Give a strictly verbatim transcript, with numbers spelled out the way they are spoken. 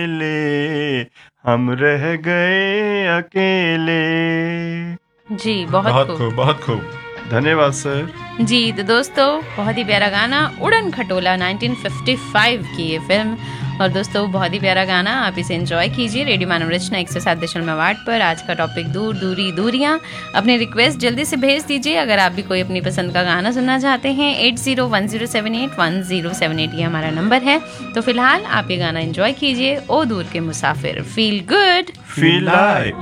मेले, हम रह गए अकेले। जी बहुत बहुत खूब खूब, बहुत खूब। धन्यवाद सर। जी। तो दोस्तों बहुत ही प्यारा गाना उड़न खटोला नाइनटीन फिफ्टी फाइव की ये फिल्म। और दोस्तों बहुत ही प्यारा गाना, आप इसे एंजॉय कीजिए रेडियो मानव रचना एक सौ सात दशमलव आठ पर। आज का टॉपिक दूर दूरी दूरियां। अपने रिक्वेस्ट जल्दी से भेज दीजिए अगर आप भी कोई अपनी पसंद का गाना सुनना चाहते हैं। Eight zero one zero seven eight one zero seven eight ये हमारा नंबर है। तो फिलहाल आप ये गाना एंजॉय कीजिए, ओ दूर के मुसाफिर। Feel good feel like.